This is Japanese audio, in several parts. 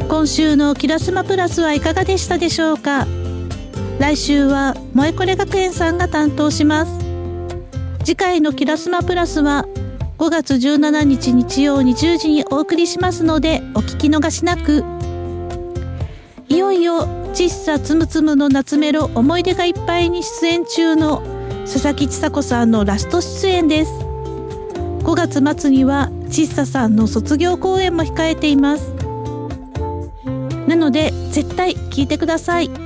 今週のキラスマプラスはいかがでしたでしょうか。来週は萌えこれ学園さんが担当します。次回のキラスマプラスは5月17日日曜20時にお送りしますのでお聞き逃しなく。いよいよちっさつむつむの夏メロ思い出がいっぱいに出演中の佐々木千佐子さんのラスト出演です。5月末にはちっささんの卒業公演も控えています。なので絶対聞いてください。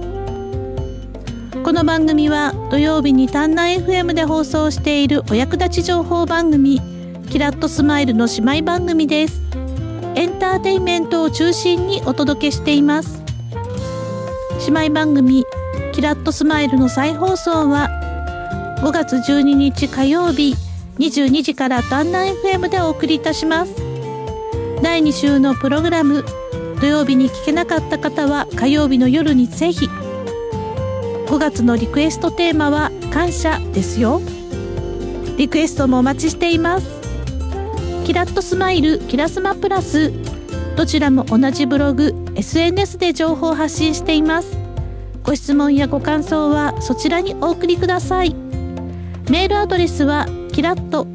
この番組は土曜日に丹南 FM で放送しているお役立ち情報番組キラッとスマイルの姉妹番組です。エンターテインメントを中心にお届けしています。姉妹番組キラッとスマイルの再放送は5月12日火曜日22時から丹南 FM でお送りいたします。第2週のプログラム、土曜日に聞けなかった方は火曜日の夜にぜひ。5月のリクエストテーマは感謝ですよ。リクエストもお待ちしています。キラッとスマイル、キラスマプラス、どちらも同じブログ、SNS で情報を発信しています。ご質問やご感想はそちらにお送りください。メールアドレスはキラット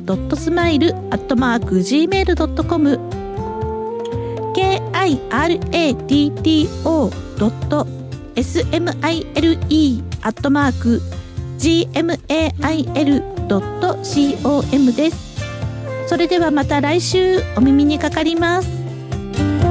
.smile@gmail.com kiratto.smile@gmail.com です。それではまた来週お耳にかかります。